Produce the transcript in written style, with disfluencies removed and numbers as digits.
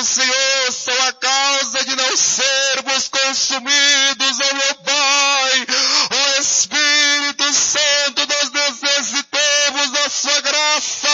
do Senhor são a causa de não sermos consumidos, ó meu Pai. Ó Espírito Santo, nós necessitamos da sua graça.